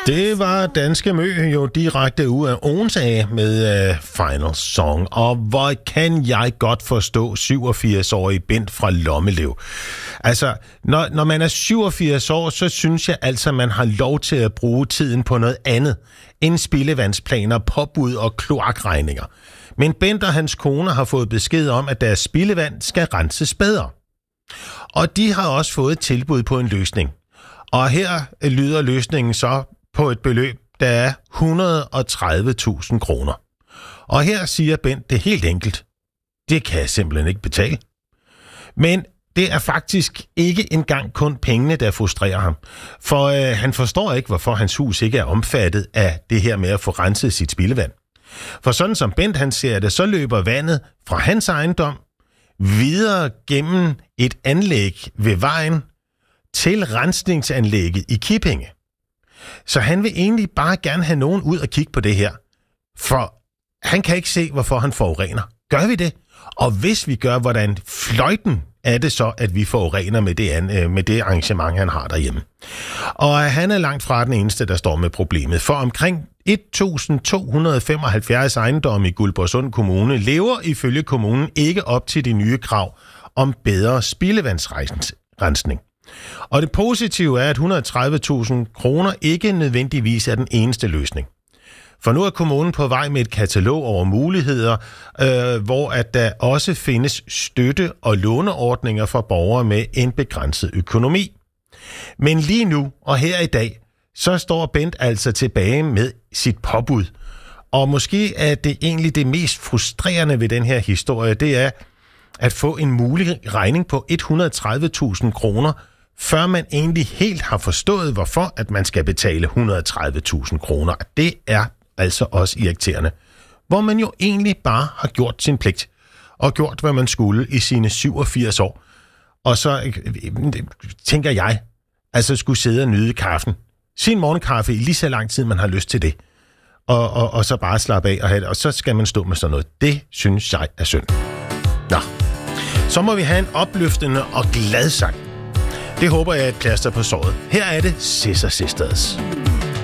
Det var Danske Mø jo direkte ud af Odense med Final Song. Og hvor kan jeg godt forstå 87-årig Bent fra Lommelev. Altså, når man er 87 år, så synes jeg altså, man har lov til at bruge tiden på noget andet end spildevandsplaner, påbud og kloakregninger. Men Bent og hans kone har fået besked om, at deres spildevand skal renses bedre. Og de har også fået et tilbud på en løsning. Og her lyder løsningen så på et beløb, der er 130.000 kroner. Og her siger Bent det helt enkelt. Det kan jeg simpelthen ikke betale. Men det er faktisk ikke engang kun pengene, der frustrerer ham. For han forstår ikke, hvorfor hans hus ikke er omfattet af det her med at få renset sit spildevand. For sådan som Bent han ser det, så løber vandet fra hans ejendom videre gennem et anlæg ved vejen til rensningsanlægget i Kippinge. Så han vil egentlig bare gerne have nogen ud og kigge på det her. For han kan ikke se, hvorfor han forurener. Gør vi det? Og hvis vi gør, hvordan fløjten er det så, at vi forurener med det arrangement, han har derhjemme. Og han er langt fra den eneste, der står med problemet. For omkring 1.275 ejendomme i Guldborgsund Kommune lever ifølge kommunen ikke op til de nye krav om bedre spildevandsrensning. Og det positive er, at 130.000 kroner ikke nødvendigvis er den eneste løsning. For nu er kommunen på vej med et katalog over muligheder, hvor at der også findes støtte- og låneordninger for borgere med en begrænset økonomi. Men lige nu og her i dag, så står Bent altså tilbage med sit påbud. Og måske er det egentlig det mest frustrerende ved den her historie, det er at få en mulig regning på 130.000 kroner, før man egentlig helt har forstået, hvorfor at man skal betale 130.000 kroner. Det er altså også irriterende. Hvor man jo egentlig bare har gjort sin pligt og gjort, hvad man skulle i sine 87 år. Og så tænker jeg, altså skulle sidde og nyde kaffen. Sin morgenkaffe i lige så lang tid, man har lyst til det. Og så bare slappe af og have det. Og så skal man stå med sådan noget. Det synes jeg er synd. Nå. Så må vi have en opløftende og glad sang. Det håber jeg er et plaster på såret. Her er det Scissor Sisters.